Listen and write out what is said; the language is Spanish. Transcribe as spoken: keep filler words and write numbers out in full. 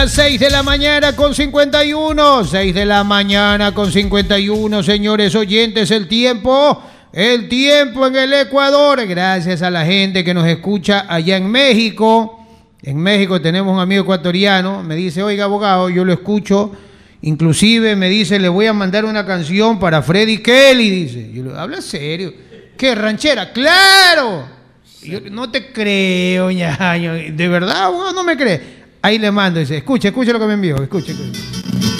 seis de la mañana con cincuenta y uno, seis de la mañana con cincuenta y uno, señores oyentes, el tiempo, el tiempo en el Ecuador, gracias a la gente que nos escucha allá en México. En México tenemos un amigo ecuatoriano, me dice, oiga abogado, yo lo escucho, inclusive me dice, le voy a mandar una canción para Freddy Kelly, dice. Yo le habla serio, ¿qué ranchera? ¡Claro! Yo no te creo, ñaño, ¿de verdad abogado no me cree? Ahí le mando, dice, escuche, escuche lo que me envió, escuche, escuche.